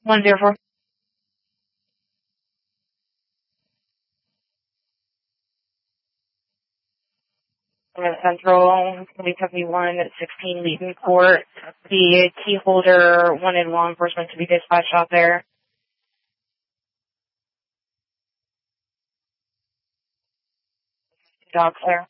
104. Central, Kentucky 1 at 16 Leeton Court. The key holder wanted law enforcement to be dispatched out there. Dogs there.